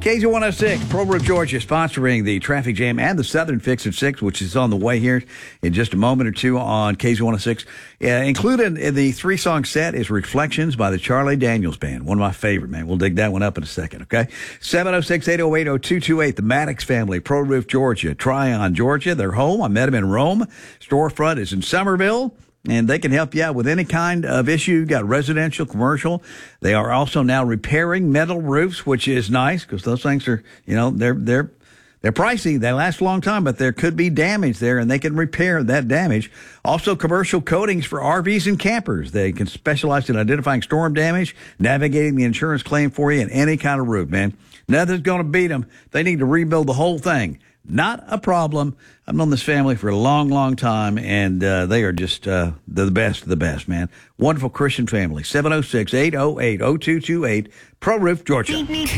KZ106, Pearl River, Georgia, sponsoring the traffic jam and the Southern Fix at 6, which is on the way here in just a moment or two on KZ106. Included in the three-song set is Reflections by the Charlie Daniels Band, one of my favorite, man. We'll dig that one up in a second, okay? 706-808-0228, the Maddox family, Pearl River, Georgia, Tryon, Georgia. They're home. I met them in Rome. Storefront is in Somerville. And they can help you out with any kind of issue. You've got residential, commercial. They are also now repairing metal roofs, which is nice because those things are, they're pricey. They last a long time, but there could be damage there, and they can repair that damage. Also, commercial coatings for RVs and campers. They can specialize in identifying storm damage, navigating the insurance claim for you, and any kind of roof, man. Nothing's going to beat them. They need to rebuild the whole thing. Not a problem. I've known this family for a long, long time, and they are just the best of the best, man. Wonderful Christian family. 706-808-0228, Pearl River, Georgia.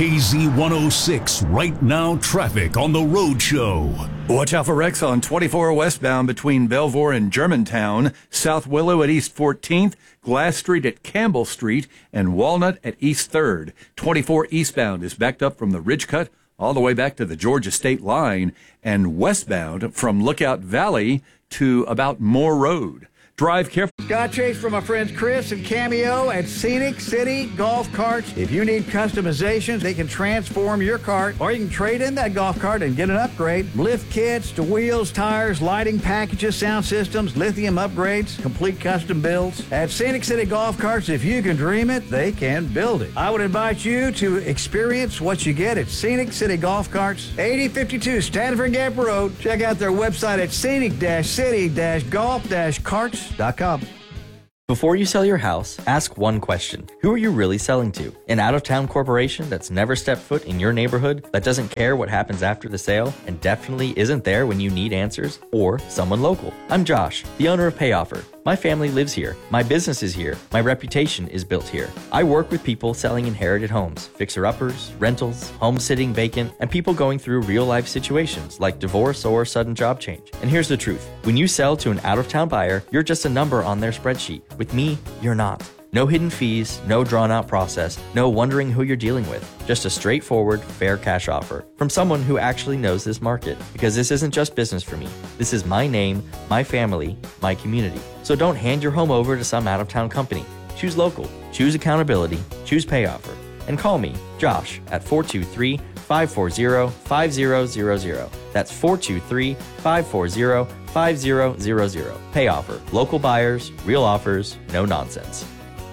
KZ106, right now traffic on the road show. Watch out for wrecks on 24 westbound between Belvoir and Germantown, South Willow at East 14th, Glass Street at Campbell Street, and Walnut at East 3rd. 24 eastbound is backed up from the Ridge Cut all the way back to the Georgia state line, and westbound from Lookout Valley to about Moore Road. Drive carefully. Scott Chase from my friends Chris and Cameo at Scenic City Golf Carts. If you need customizations, they can transform your cart, or you can trade in that golf cart and get an upgrade. Lift kits to wheels, tires, lighting packages, sound systems, lithium upgrades, complete custom builds. At Scenic City Golf Carts, if you can dream it, they can build it. I would invite you to experience what you get at Scenic City Golf Carts, 8052 Stanford Gap Road. Check out their website at scenic-city-golf-carts.com. Before you sell your house, ask one question. Who are you really selling to? An out-of-town corporation that's never stepped foot in your neighborhood, that doesn't care what happens after the sale, and definitely isn't there when you need answers? Or someone local? I'm Josh, the owner of PayOffer. My family lives here. My business is here. My reputation is built here. I work with people selling inherited homes, fixer-uppers, rentals, home sitting vacant, and people going through real-life situations like divorce or sudden job change. And here's the truth. When you sell to an out-of-town buyer, you're just a number on their spreadsheet. With me, you're not. No hidden fees, no drawn-out process, no wondering who you're dealing with. Just a straightforward, fair cash offer from someone who actually knows this market. Because this isn't just business for me. This is my name, my family, my community. So don't hand your home over to some out-of-town company. Choose local, choose accountability, choose PayOffer. And call me, Josh, at 423-540-5000. That's 423-540-5000. PayOffer. Local buyers, real offers, no nonsense.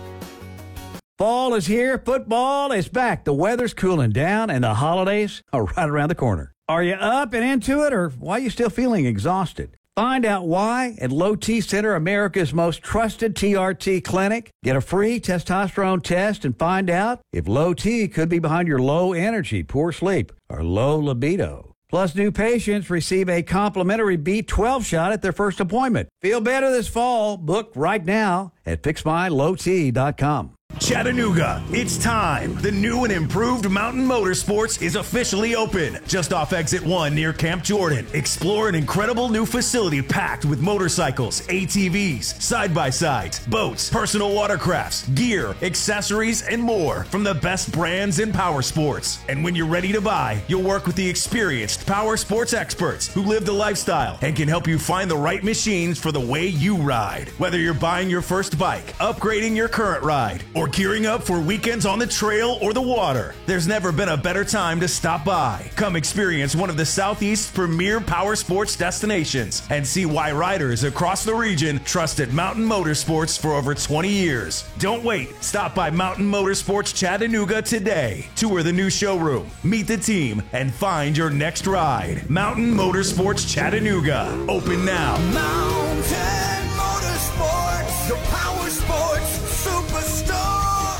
Fall is here. Football is back. The weather's cooling down, and the holidays are right around the corner. Are you up and into it, or why are you still feeling exhausted? Find out why at Low T Center, America's most trusted TRT clinic. Get a free testosterone test and find out if low T could be behind your low energy, poor sleep, or low libido. Plus, new patients receive a complimentary B12 shot at their first appointment. Feel better this fall. Book right now at fixmylowt.com. Chattanooga, it's time. The new and improved Mountain Motorsports is officially open. Just off Exit 1 near Camp Jordan. Explore an incredible new facility packed with motorcycles, ATVs, side-by-sides, boats, personal watercrafts, gear, accessories, and more from the best brands in power sports. And when you're ready to buy, you'll work with the experienced power sports experts who live the lifestyle and can help you find the right machines for the way you ride. Whether you're buying your first bike, upgrading your current ride, or gearing up for weekends on the trail or the water, there's never been a better time to stop by. Come experience one of the Southeast's premier power sports destinations and see why riders across the region trusted Mountain Motorsports for over 20 years. Don't wait. Stop by Mountain Motorsports Chattanooga today. Tour the new showroom, meet the team, and find your next ride. Mountain Motorsports Chattanooga. Open now. Mountain Motorsports, the power sports superstar.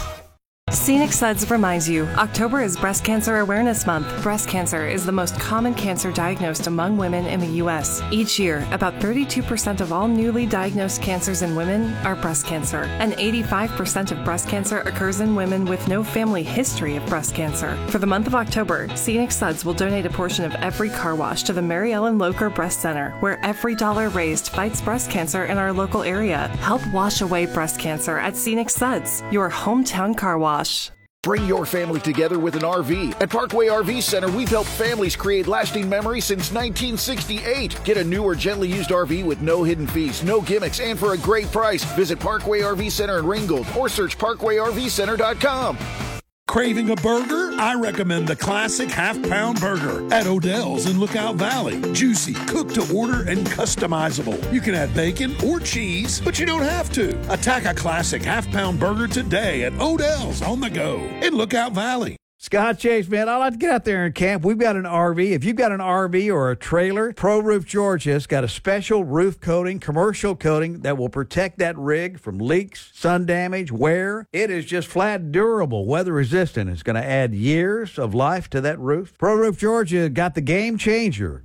Scenic Suds reminds you, October is Breast Cancer Awareness Month. Breast cancer is the most common cancer diagnosed among women in the U.S. Each year, about 32% of all newly diagnosed cancers in women are breast cancer, and 85% of breast cancer occurs in women with no family history of breast cancer. For the month of October, Scenic Suds will donate a portion of every car wash to the Mary Ellen Locher Breast Center, where every dollar raised fights breast cancer in our local area. Help wash away breast cancer at Scenic Suds, your hometown car wash. Bring your family together with an RV. At Parkway RV Center, we've helped families create lasting memories since 1968. Get a new or gently used RV with no hidden fees, no gimmicks, and for a great price. Visit Parkway RV Center in Ringgold or search parkway-rvcenter.com. Craving a burger? I recommend the classic half-pound burger at Odell's in Lookout Valley. Juicy, cooked to order, and customizable. You can add bacon or cheese, but you don't have to. Attack a classic half-pound burger today at Odell's on the go in Lookout Valley. Scott Chase, man, I like to get out there and camp. We've got an RV. If you've got an RV or a trailer, Pro Roof Georgia's got a special roof coating, commercial coating that will protect that rig from leaks, sun damage, wear. It is just flat durable, weather resistant. It's going to add years of life to that roof. Pro Roof Georgia got the game changer.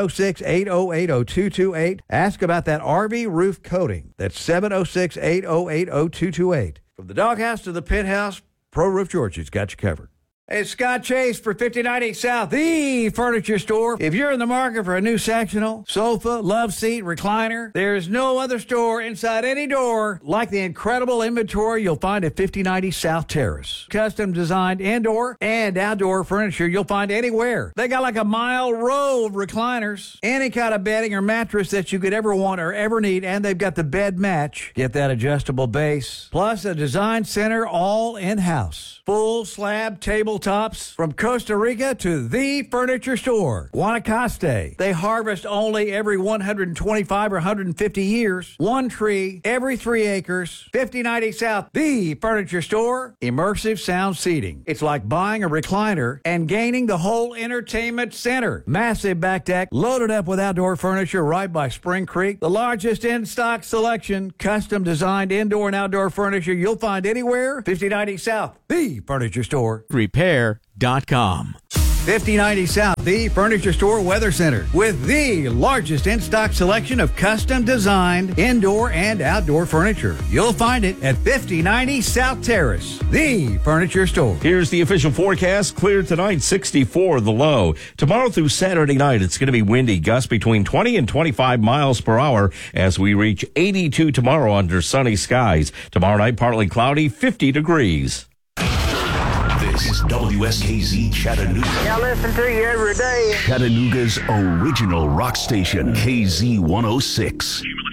706-808-0228. Ask about that RV roof coating. That's 706-808-0228. From the doghouse to the pit house, Pro Roof Georgia's got you covered. Hey, it's Scott Chase for 5090 South, the furniture store. If you're in the market for a new sectional, sofa, love seat, recliner, there's no other store inside any door like the incredible inventory you'll find at 5090 South Terrace. Custom designed indoor and outdoor furniture you'll find anywhere. They got like a mile row of recliners, any kind of bedding or mattress that you could ever want or ever need, and they've got the bed match. Get that adjustable base, plus a design center all in-house. Full slab tabletops from Costa Rica to the furniture store. Guanacaste. They harvest only every 125 or 150 years. One tree every 3 acres. 5090 South, the furniture store. Immersive sound seating. It's like buying a recliner and gaining the whole entertainment center. Massive back deck loaded up with outdoor furniture right by Spring Creek. The largest in-stock selection, custom designed indoor and outdoor furniture you'll find anywhere. 5090 South, the furniture store. Repair.com. 5090 South, the furniture store weather center, with the largest in-stock selection of custom designed indoor and outdoor furniture. You'll find it at 5090 South Terrace, the furniture store. Here's the official forecast. Clear tonight, 64 the low. Tomorrow through Saturday night, it's going to be windy, gusts between 20 and 25 miles per hour as we reach 82 tomorrow under sunny skies. Tomorrow night, partly cloudy, 50 degrees. This is WSKZ Chattanooga. I listen to you every day. Chattanooga's original rock station, KZ106.